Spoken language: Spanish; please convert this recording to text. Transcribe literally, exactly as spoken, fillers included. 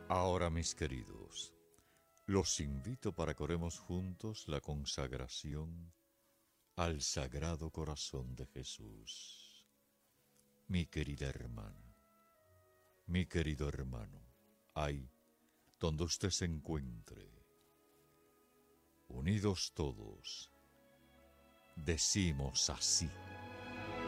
Ahora, mis queridos, los invito para que oremos juntos la consagración al Sagrado Corazón de Jesús. Mi querida hermana, mi querido hermano, ahí donde usted se encuentre, unidos todos, decimos así.